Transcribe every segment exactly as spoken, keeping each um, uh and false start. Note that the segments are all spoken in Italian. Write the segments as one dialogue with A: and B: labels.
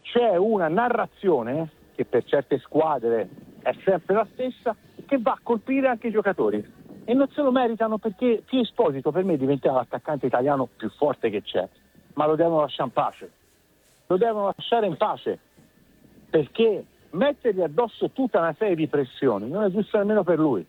A: c'è una narrazione che per certe squadre è sempre la stessa, che va a colpire anche i giocatori e non se lo meritano, perché Pio Esposito per me diventa l'attaccante italiano più forte che c'è, ma lo devono lasciare in pace, lo devono lasciare in pace, perché mettergli addosso tutta una serie di pressioni non è giusto nemmeno per lui.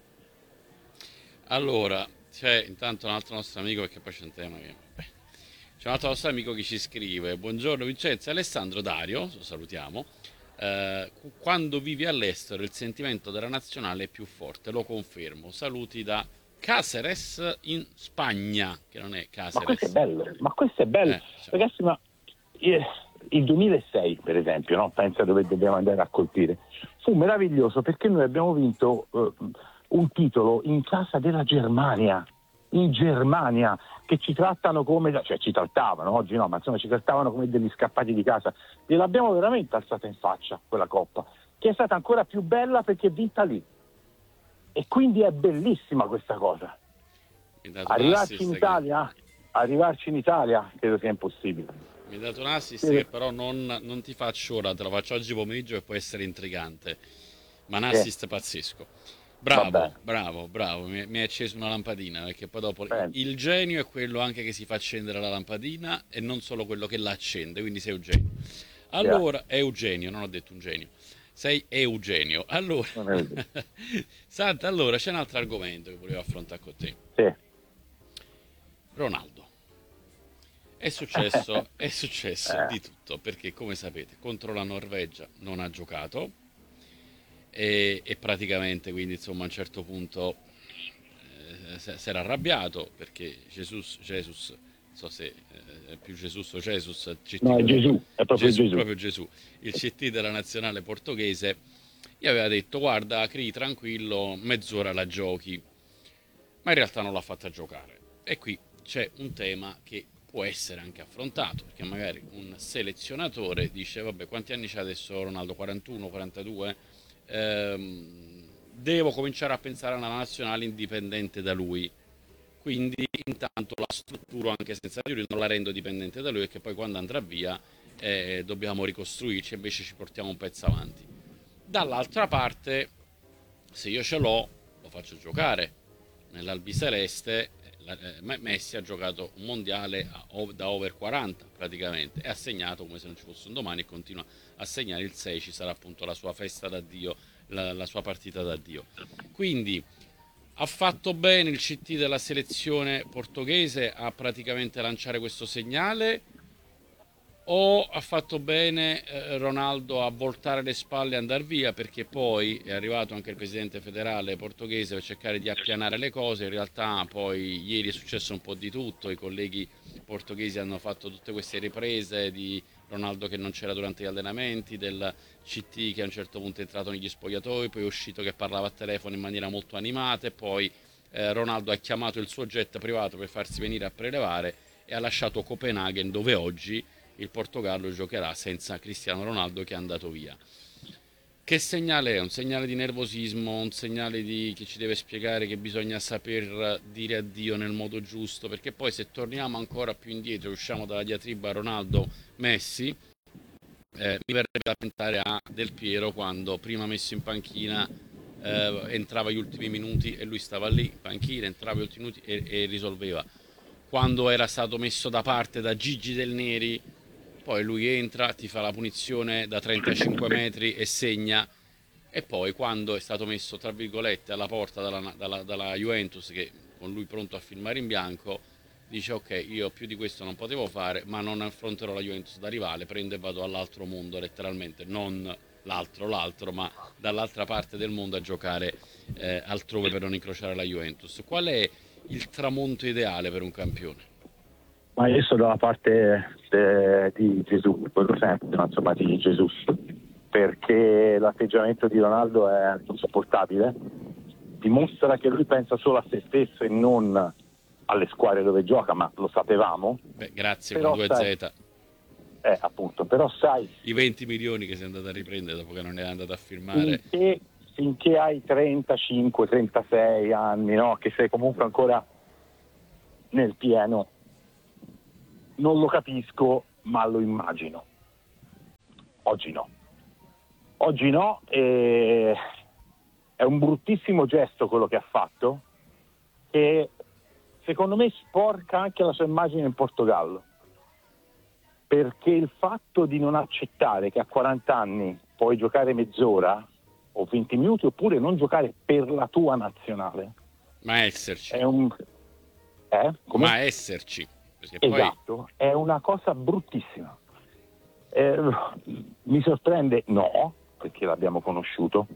B: Allora, c'è intanto un altro nostro amico, perché poi c'è un tema che... Vabbè. C'è un altro nostro amico che ci scrive: buongiorno Vincenzo, Alessandro Dario, lo salutiamo. Eh, quando vivi all'estero il sentimento della nazionale è più forte, lo confermo. Saluti da Caceres in Spagna, che non è Caceres.
A: Ma questo è bello, ma questo è bello.
B: Eh, cioè.
A: Ragazzi, ma il duemilasei per esempio, no? Pensa dove dobbiamo andare a colpire, fu meraviglioso perché noi abbiamo vinto uh, un titolo in casa della Germania, in Germania, che ci trattano come, cioè ci trattavano, oggi no, ma insomma ci trattavano come degli scappati di casa. Gliel'abbiamo veramente alzata in faccia quella coppa, che è stata ancora più bella perché è vinta lì, e quindi è bellissima questa cosa. Arrivarci in Italia che... arrivarci in Italia credo sia impossibile.
B: Mi hai dato un assist sì. Che però non, non ti faccio ora, te lo faccio oggi pomeriggio e può essere intrigante, ma un assist sì. Pazzesco. Bravo, Vabbè. bravo, bravo, mi, mi hai acceso una lampadina, perché poi dopo Beh. il genio è quello anche che si fa accendere la lampadina e non solo quello che la accende, quindi sei Eugenio. Allora, yeah. Eugenio, non ho detto un genio, sei Eugenio. Allora, Santa, allora c'è un altro argomento che volevo affrontare con te.
A: Sì.
B: Ronaldo. È successo, è successo di tutto, perché come sapete contro la Norvegia non ha giocato e, e praticamente quindi insomma a un certo punto eh, si era arrabbiato perché Jesus, Jesus non so se eh, è più Jesus o Jesus, C T
A: no, è Gesù, è proprio Gesù,
B: Gesù, proprio Gesù, il C T della nazionale portoghese gli aveva detto: guarda Cri, tranquillo, mezz'ora la giochi, ma in realtà non l'ha fatta giocare. E qui c'è un tema che può essere anche affrontato, perché magari un selezionatore dice: vabbè, quanti anni c'ha adesso Ronaldo? quarantuno, quarantadue? Ehm, devo cominciare a pensare a una nazionale indipendente da lui, quindi intanto la strutturo anche senza di lui, non la rendo dipendente da lui, e che poi quando andrà via eh, dobbiamo ricostruirci, invece ci portiamo un pezzo avanti. Dall'altra parte, se io ce l'ho, lo faccio giocare nell'albiceleste. Messi ha giocato un mondiale da over quaranta praticamente, e ha segnato come se non ci fosse un domani, e continua a segnare. Il sei ci sarà appunto la sua festa d'addio, la, la sua partita d'addio. Quindi ha fatto bene il C T della selezione portoghese a praticamente lanciare questo segnale, o ha fatto bene eh, Ronaldo a voltare le spalle e andare via, perché poi è arrivato anche il presidente federale portoghese per cercare di appianare le cose. In realtà poi ieri è successo un po' di tutto, i colleghi portoghesi hanno fatto tutte queste riprese di Ronaldo che non c'era durante gli allenamenti, del C T che a un certo punto è entrato negli spogliatoi, poi è uscito che parlava a telefono in maniera molto animata, e poi eh, Ronaldo ha chiamato il suo jet privato per farsi venire a prelevare e ha lasciato Copenaghen, dove oggi il Portogallo giocherà senza Cristiano Ronaldo, che è andato via. Che segnale è? Un segnale di nervosismo, un segnale di che ci deve spiegare che bisogna saper dire addio nel modo giusto, perché poi se torniamo ancora più indietro, usciamo dalla diatriba Ronaldo-Messi, eh, mi verrebbe da pensare a Del Piero, quando prima messo in panchina eh, entrava gli ultimi minuti e lui stava lì in panchina, entrava gli ultimi minuti e, e risolveva. Quando era stato messo da parte da Gigi Del Neri, poi lui entra, ti fa la punizione da trentacinque metri e segna, e poi quando è stato messo tra virgolette alla porta dalla, dalla, dalla Juventus, che con lui pronto a firmare in bianco, dice: ok, io più di questo non potevo fare, ma non affronterò la Juventus da rivale, prendo e vado all'altro mondo, letteralmente, non l'altro l'altro, ma dall'altra parte del mondo a giocare eh, altrove per non incrociare la Juventus. Qual è il tramonto ideale per un campione?
A: Ma io sono dalla parte de, di Gesù, quello sempre, insomma, di Gesù, perché l'atteggiamento di Ronaldo è insopportabile, dimostra che lui pensa solo a se stesso e non alle squadre dove gioca, ma lo sapevamo.
B: Beh, grazie con due Z.
A: Eh, appunto, però sai...
B: I venti milioni che sei andato a riprendere dopo che non è andato a firmare...
A: Finché, finché hai trentacinque trentasei anni, no? Che sei comunque ancora nel pieno, non lo capisco, ma lo immagino. Oggi no. Oggi no, e è un bruttissimo gesto quello che ha fatto, che secondo me sporca anche la sua immagine in Portogallo, perché il fatto di non accettare che a quaranta anni puoi giocare mezz'ora o venti minuti oppure non giocare per la tua nazionale,
B: ma esserci
A: è un... Eh? Come?
B: ma esserci perché
A: Esatto,
B: poi...
A: è una cosa bruttissima. Eh, mi sorprende, no, perché l'abbiamo conosciuto,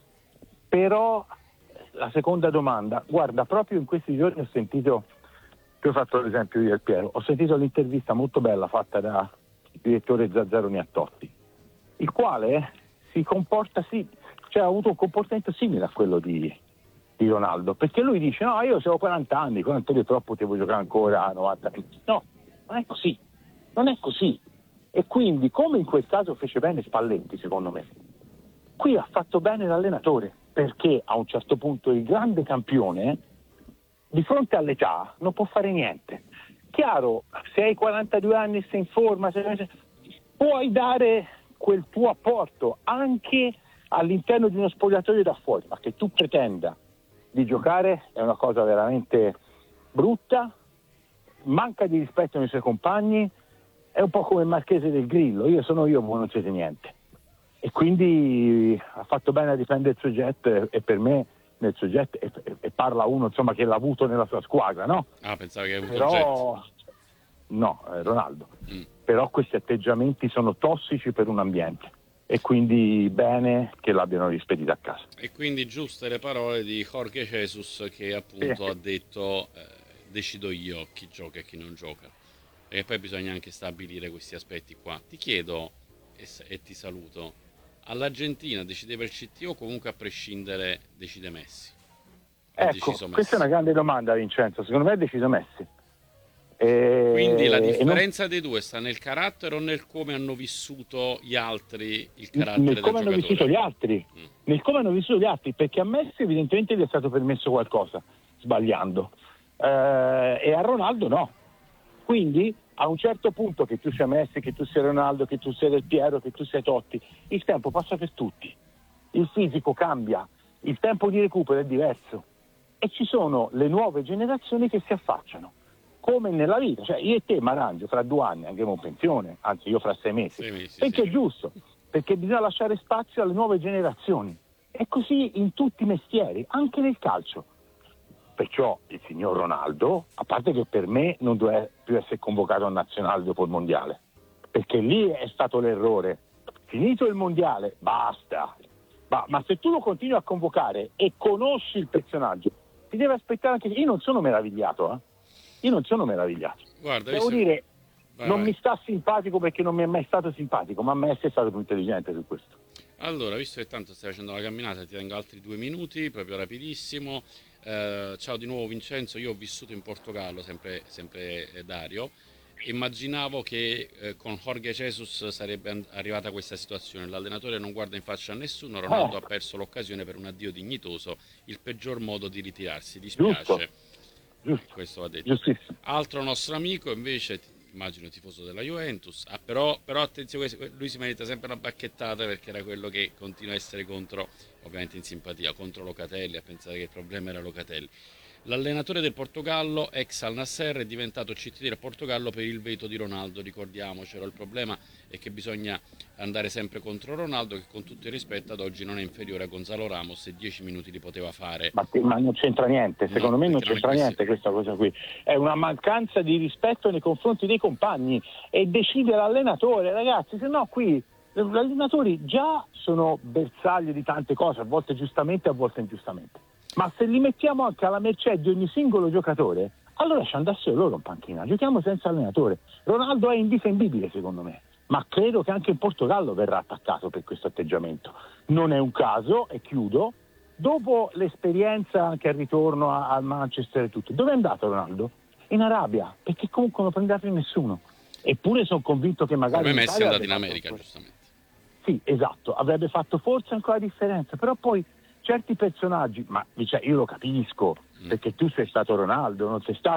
A: però la seconda domanda, guarda, proprio in questi giorni ho sentito, ti ho fatto l'esempio io e Piero, ho sentito l'intervista molto bella fatta da direttore Zazzaroni a Totti, il quale si comporta, sì, cioè ha avuto un comportamento simile a quello di, di Ronaldo, perché lui dice no, io ho quaranta anni, quaranta anni troppo potevo giocare ancora a novanta anni. No, non è così, non è così. E quindi, come in quel caso fece bene Spalletti, secondo me, qui ha fatto bene l'allenatore, perché a un certo punto il grande campione, di fronte all'età, non può fare niente. Chiaro, se hai quarantadue anni e sei in forma, se... puoi dare quel tuo apporto anche all'interno di uno spogliatoio da fuori, ma che tu pretenda di giocare è una cosa veramente brutta, manca di rispetto nei suoi compagni, è un po' come il Marchese del Grillo, io sono io, voi non siete niente. E quindi ha fatto bene a difendere il suo jet, e per me nel suo jet, e, e parla uno insomma che l'ha avuto nella sua squadra, no?
B: Ah, pensavo che hai avuto
A: Però,
B: jet.
A: no, eh, Ronaldo.
B: Mm.
A: Però questi atteggiamenti sono tossici per un ambiente e quindi bene che l'abbiano rispedito a casa.
B: E quindi giuste le parole di Jorge Jesus che appunto
A: Sì.
B: ha detto eh, decido io chi gioca e chi non gioca. E poi bisogna anche stabilire questi aspetti qua. Ti chiedo, e, e ti saluto, all'Argentina decide per il C T o comunque a prescindere decide Messi? Ha
A: Ecco,
B: deciso Messi.
A: questa è una grande domanda, Vincenzo. Secondo me ha deciso Messi. E...
B: Quindi la
A: e
B: differenza
A: non...
B: dei due sta nel carattere o nel come hanno vissuto gli altri il carattere
A: nel
B: del
A: come hanno
B: giocatore?
A: vissuto gli altri,
B: Mm.
A: nel come hanno vissuto gli altri, perché a Messi evidentemente gli è stato permesso qualcosa, sbagliando, eh, e a Ronaldo no. Quindi a un certo punto, che tu sia Messi, che tu sia Ronaldo, che tu sia Del Piero, che tu sia Totti, il tempo passa per tutti, il fisico cambia, il tempo di recupero è diverso e ci sono le nuove generazioni che si affacciano, come nella vita, cioè io e te Marangio fra due anni andremo in pensione, anzi io fra sei mesi,
B: Sei mesi,
A: perché
B: sì.
A: è giusto, perché bisogna lasciare spazio alle nuove generazioni, è così in tutti i mestieri, anche nel calcio. Perciò il signor Ronaldo, a parte che per me non deve più essere convocato a nazionale dopo il mondiale, perché lì è stato l'errore. Finito il mondiale, basta. Ma, ma se tu lo continui a convocare e conosci il personaggio, ti deve aspettare anche... Io non sono meravigliato, eh? Io non sono meravigliato.
B: Guarda,
A: Devo
B: visto...
A: dire,
B: vai,
A: non
B: vai.
A: mi sta simpatico perché non mi è mai stato simpatico, ma Messi è stato più intelligente su questo.
B: Allora, visto che tanto stai facendo la camminata, ti tengo altri due minuti, proprio rapidissimo. Eh, ciao di nuovo Vincenzo, io ho vissuto in Portogallo, sempre, sempre eh, Dario. Immaginavo che eh, con Jorge Jesus sarebbe an- arrivata questa situazione. L'allenatore non guarda in faccia a nessuno, Ronaldo
A: Eh.
B: ha perso l'occasione per un addio dignitoso, il peggior modo di ritirarsi.
A: Giusto,
B: Dispiace.
A: giusto,
B: Questo va detto.
A: giustissimo.
B: Altro nostro amico invece, ti- immagino tifoso della Juventus, ah, però, però attenzione, lui si merita sempre una bacchettata perché era quello che continua a essere contro, ovviamente in simpatia, contro Locatelli, a pensare che il problema era Locatelli. L'allenatore del Portogallo, ex Al Nasser, è diventato C T del Portogallo per il veto di Ronaldo, ricordiamocelo. Il problema è che bisogna andare sempre contro Ronaldo, che con tutto il rispetto ad oggi non è inferiore a Gonzalo Ramos e dieci minuti li poteva fare.
A: Ma, te, ma non c'entra niente, secondo
B: No,
A: me non
B: perché non è
A: c'entra
B: questo-
A: niente questa cosa qui. È una mancanza di rispetto nei confronti dei compagni e decide l'allenatore, ragazzi, se no qui gli allenatori già sono bersaglio di tante cose, a volte giustamente, a volte ingiustamente. Ma se li mettiamo anche alla mercé di ogni singolo giocatore, allora ci andassero loro in panchina, giochiamo senza allenatore. Ronaldo è indifendibile secondo me, ma credo che anche in Portogallo verrà attaccato per questo atteggiamento. Non è un caso, e chiudo, dopo l'esperienza anche al ritorno a- al Manchester e tutto, dove è andato Ronaldo? In Arabia, perché comunque non prende più nessuno. Eppure sono convinto che magari
B: Come
A: in
B: Messi è
A: Italia
B: andato in
A: avrebbe
B: America,
A: fatto-
B: giustamente.
A: Sì, esatto, avrebbe fatto forse ancora la differenza, però poi certi personaggi, ma cioè, io lo capisco,
B: Mm.
A: perché tu sei stato Ronaldo, non sei stato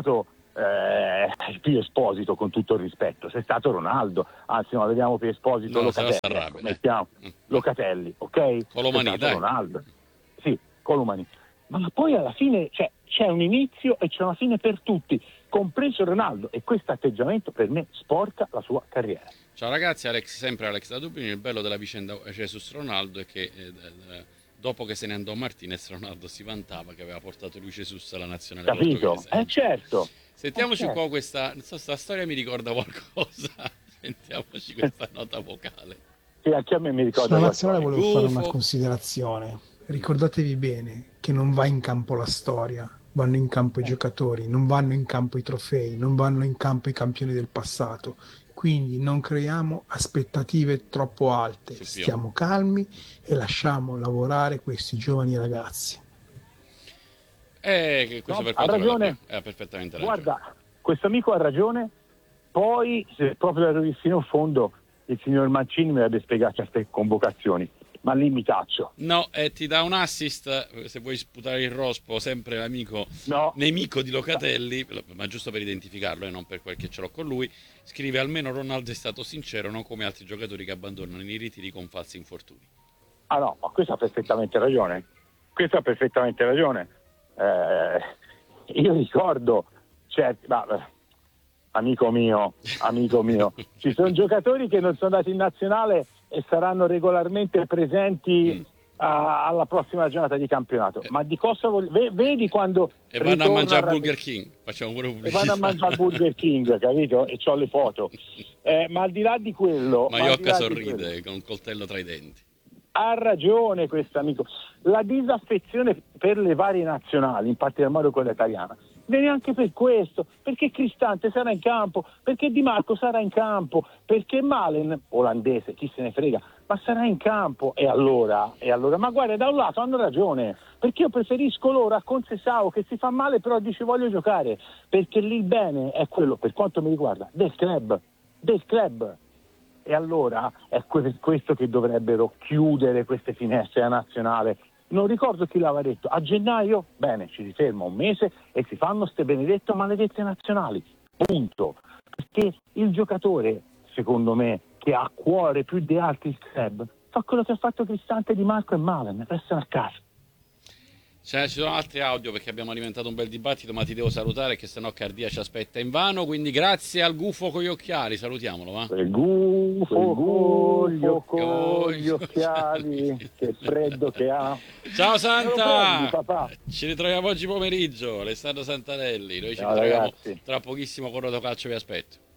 A: eh, più Esposito, con tutto il rispetto, sei stato Ronaldo, anzi no, vediamo più Esposito,
B: No,
A: Locatelli,
B: se no s'arrabbia,
A: ecco, mettiamo
B: eh.
A: Locatelli, ok?
B: Colomani,
A: Sei stato
B: dai.
A: Ronaldo, sì, Colomani, ma poi alla fine cioè, c'è un inizio e c'è una fine per tutti, compreso Ronaldo, e questo atteggiamento per me sporca la sua carriera.
B: Ciao ragazzi, Alex, sempre Alex da Dublino. Il bello della vicenda Jesus Ronaldo è che eh, eh, dopo che se ne andò Martinez, Ronaldo si vantava che aveva portato lui Jesus alla nazionale
A: Capito?
B: portoghese.
A: Eh certo.
B: Sentiamoci
A: Eh,
B: un
A: certo.
B: po' questa, non so, sta storia mi ricorda qualcosa. Sentiamoci questa nota vocale.
A: Sì, anche a me mi ricorda
C: Sulla nazionale
A: qualcosa.
C: volevo fare
B: Gufo.
C: una considerazione. Ricordatevi bene che non va in campo la storia, vanno in campo i giocatori, non vanno in campo i trofei, non vanno in campo i campioni del passato. Quindi non creiamo aspettative troppo alte,
B: Sì, sì.
C: stiamo calmi e lasciamo lavorare questi giovani ragazzi.
B: Eh, che questo
A: No,
B: per
A: ha
B: quanto
A: ragione.
B: riguarda- ha perfettamente ragione.
A: Guarda, questo amico ha ragione, poi se proprio arrivi fino in fondo il signor Mancini mi avrebbe spiegato certe convocazioni, ma lì mi taccio.
B: No, e ti dà un assist se vuoi sputare il rospo, sempre l'amico
A: No.
B: nemico di Locatelli, ma giusto per identificarlo e non per quel che ce l'ho con lui. Scrive: almeno Ronaldo è stato sincero, non come altri giocatori che abbandonano i ritiri con falsi infortuni.
A: Ah no, ma questo ha perfettamente ragione. Questo ha perfettamente ragione. Eh, io ricordo, certi, ma, eh, amico mio, amico mio, ci sono giocatori che non sono andati in nazionale e saranno regolarmente presenti
B: Mm.
A: a- alla prossima giornata di campionato. Ma di cosa voglio... ve- vedi quando
B: E vanno a
A: ritorna
B: mangiare
A: Ra-
B: Burger King. Facciamo pure
A: e
B: pubblicità.
A: vanno a mangiare Burger King, capito? E c'ho le foto. Eh, ma al di là di quello, ma al di
B: Maiocca
A: là di
B: sorride
A: quello,
B: con un coltello tra i denti.
A: ha ragione questo amico. La disaffezione per le varie nazionali, in particolar modo quella italiana, viene anche per questo, perché Cristante sarà in campo, perché Di Marco sarà in campo, perché Malen, olandese, chi se ne frega, ma sarà in campo. E allora, e allora, ma guarda, da un lato hanno ragione, perché io preferisco loro a Concesao che si fa male però dice voglio giocare, perché lì il bene è quello, per quanto mi riguarda, del club, del club. E allora è que- questo che dovrebbero chiudere queste finestre a nazionale. Non ricordo chi l'aveva detto, a gennaio, bene, ci si ferma un mese e si fanno ste benedette maledette nazionali, punto. Perché il giocatore, secondo me, che ha a cuore più di altri il club, fa quello che ha fatto Cristante, Di Marco e Malen, restano a casa.
B: Cioè, ci sono altri audio perché abbiamo alimentato un bel dibattito, ma ti devo salutare che sennò Cardia ci aspetta invano, quindi grazie al gufo con gli occhiali, salutiamolo, va?
A: Quel gufo con gli,
B: Con
A: con
B: gli
A: gli occhiali, che freddo che ha.
B: Ciao
A: Me lo
B: Santa!
A: prendi, papà?
B: Ci ritroviamo oggi pomeriggio, Alessandro Santarelli, noi ci
A: Ciao,
B: ritroviamo
A: ragazzi.
B: tra pochissimo con Rotocalcio, vi aspetto.